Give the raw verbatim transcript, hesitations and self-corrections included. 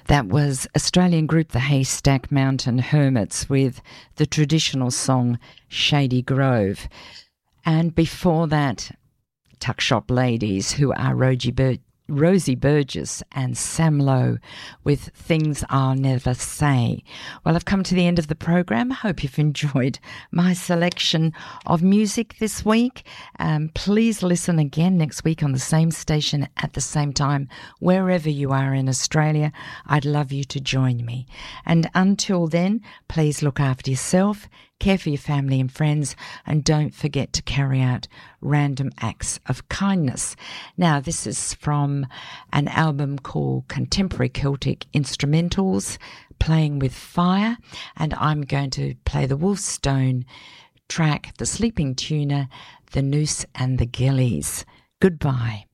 That was Australian group the Haystack Mountain Hermits with the traditional song Shady Grove. And before that, Tuck Shop Ladies, who are Rosie, Bur- Rosie Burgess and Sam Lowe with Things I'll Never Say. Well, I've come to the end of the program. I hope you've enjoyed my selection of music this week. Um, please listen again next week on the same station at the same time, wherever you are in Australia. I'd love you to join me. And until then, please look after yourself, care for your family and friends, and don't forget to carry out random acts of kindness. Now, this is from an album called Contemporary Celtic Instrumentals, Playing with Fire, and I'm going to play the Wolfstone track, The Sleeping Tuner, The Noose and the Gillies. Goodbye.